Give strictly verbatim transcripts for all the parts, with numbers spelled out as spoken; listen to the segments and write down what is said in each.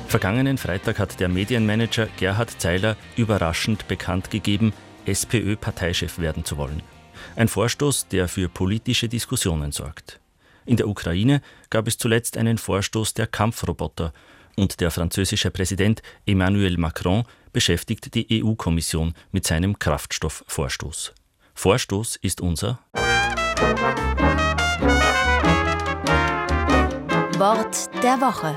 Vergangenen Freitag hat der Medienmanager Gerhard Zeiler überraschend bekannt gegeben, SPÖ-Parteichef werden zu wollen. Ein Vorstoß, der für politische Diskussionen sorgt. In der Ukraine gab es zuletzt einen Vorstoß der Kampfroboter und der französische Präsident Emmanuel Macron beschäftigt die E U-Kommission mit seinem Kraftstoffvorstoß. Vorstoß ist unser Wort der Woche.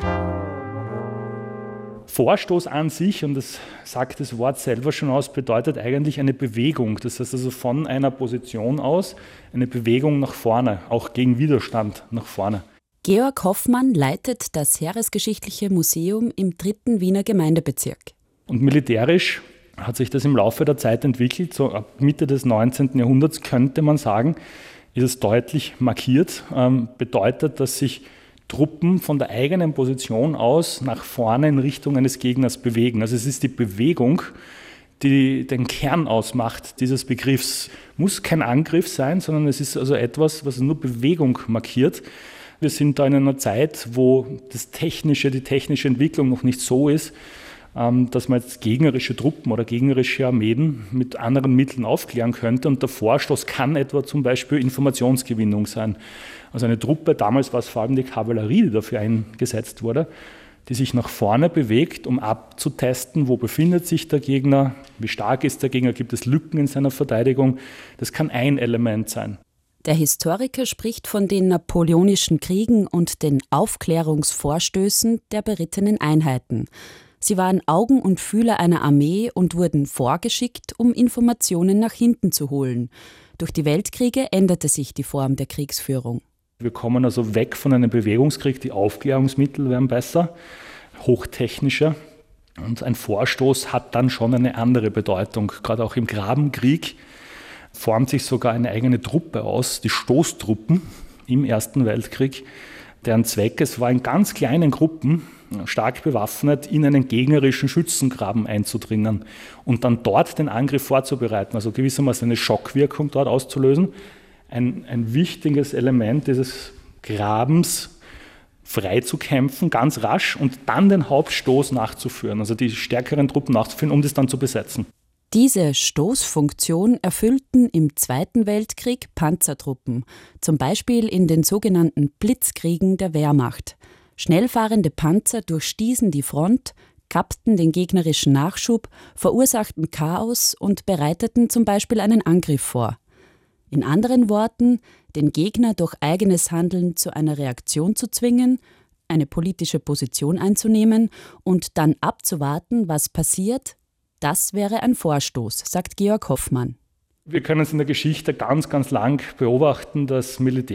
Vorstoß an sich, und das sagt das Wort selber schon aus, bedeutet eigentlich eine Bewegung. Das heißt also von einer Position aus eine Bewegung nach vorne, auch gegen Widerstand nach vorne. Georg Hoffmann leitet das Heeresgeschichtliche Museum im dritten Wiener Gemeindebezirk. Und militärisch hat sich das im Laufe der Zeit entwickelt. So ab Mitte des neunzehnten Jahrhunderts könnte man sagen, ist es deutlich markiert. Ähm, bedeutet, dass sich Truppen von der eigenen Position aus nach vorne in Richtung eines Gegners bewegen. Also es ist die Bewegung, die den Kern ausmacht dieses Begriffs. Muss kein Angriff sein, sondern es ist also etwas, was nur Bewegung markiert. Wir sind da in einer Zeit, wo das Technische, die technische Entwicklung noch nicht so ist, dass man jetzt gegnerische Truppen oder gegnerische Armeen mit anderen Mitteln aufklären könnte. Und der Vorstoß kann etwa zum Beispiel Informationsgewinnung sein. Also eine Truppe, damals war es vor allem die Kavallerie, die dafür eingesetzt wurde, die sich nach vorne bewegt, um abzutesten, wo befindet sich der Gegner, wie stark ist der Gegner, gibt es Lücken in seiner Verteidigung. Das kann ein Element sein. Der Historiker spricht von den napoleonischen Kriegen und den Aufklärungsvorstößen der berittenen Einheiten. Sie waren Augen und Fühler einer Armee und wurden vorgeschickt, um Informationen nach hinten zu holen. Durch die Weltkriege änderte sich die Form der Kriegsführung. Wir kommen also weg von einem Bewegungskrieg, die Aufklärungsmittel werden besser, hochtechnischer. Und ein Vorstoß hat dann schon eine andere Bedeutung. Gerade auch im Grabenkrieg formt sich sogar eine eigene Truppe aus, die Stoßtruppen im Ersten Weltkrieg, deren Zweck es war, in ganz kleinen Gruppen, stark bewaffnet, in einen gegnerischen Schützengraben einzudringen und dann dort den Angriff vorzubereiten, also gewissermaßen eine Schockwirkung dort auszulösen. Ein, ein wichtiges Element dieses Grabens, frei zu kämpfen, ganz rasch und dann den Hauptstoß nachzuführen, also die stärkeren Truppen nachzuführen, um das dann zu besetzen. Diese Stoßfunktion erfüllten im Zweiten Weltkrieg Panzertruppen, zum Beispiel in den sogenannten Blitzkriegen der Wehrmacht. Schnellfahrende Panzer durchstießen die Front, kappten den gegnerischen Nachschub, verursachten Chaos und bereiteten zum Beispiel einen Angriff vor. In anderen Worten, den Gegner durch eigenes Handeln zu einer Reaktion zu zwingen, eine politische Position einzunehmen und dann abzuwarten, was passiert, das wäre ein Vorstoß, sagt Georg Hoffmann. Wir können es in der Geschichte ganz, ganz lang beobachten, dass Militär